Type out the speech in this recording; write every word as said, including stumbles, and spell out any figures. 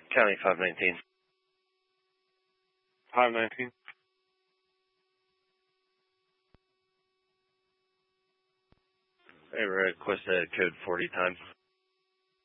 County five nineteen. five nineteen. Hey, request uh, code forty times.